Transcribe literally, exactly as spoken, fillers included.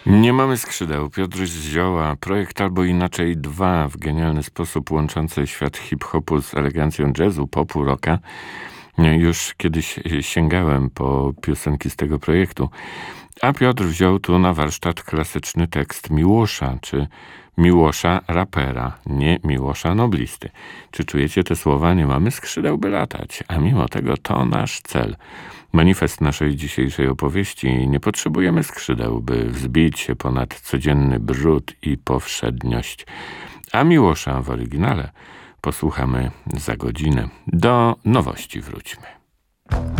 Nie mamy skrzydeł. Piotr Zioła. Projekt Albo Inaczej dwa w genialny sposób łączący świat hip-hopu z elegancją jazzu, popu, rocka. Już kiedyś sięgałem po piosenki z tego projektu. A Piotr wziął tu na warsztat klasyczny tekst Miłosza, czy Miłosza rapera, nie Miłosza noblisty. Czy czujecie te słowa? Nie mamy skrzydeł, by latać, a mimo tego to nasz cel. Manifest naszej dzisiejszej opowieści: nie potrzebujemy skrzydeł, by wzbić się ponad codzienny brud i powszedniość. A Miłosza w oryginale posłuchamy za godzinę. Do nowości wróćmy.